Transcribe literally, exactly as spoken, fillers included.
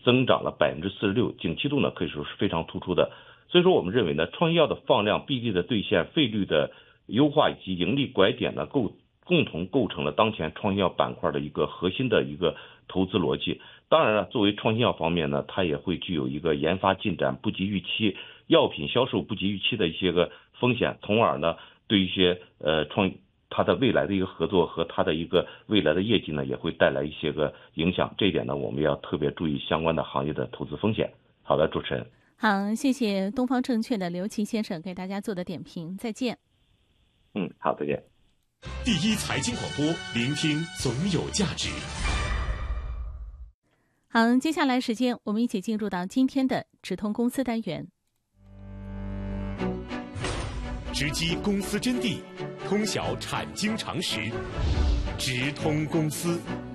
增长了百分之四十六，景气度呢可以说是非常突出的。所以说我们认为呢，创新药的放量、B D 的兑现、费率的优化以及盈利拐点呢，构共同构成了当前创新药板块的一个核心的一个投资逻辑。当然了，作为创新药方面呢，它也会具有一个研发进展不及预期、药品销售不及预期的一些个风险，从而呢，对一些呃创它的未来的一个合作和它的一个未来的业绩呢，也会带来一些个影响。这一点呢，我们要特别注意相关的行业的投资风险。好的，主持人。 好，谢谢东方证券的刘琦先生给大家做的点评，再见。 嗯，好，再见。 第一财经广播，聆听总有价值。 好，接下来时间我们一起进入到今天的直通公司单元， 直击公司真谛，通晓产经常识，直通公司。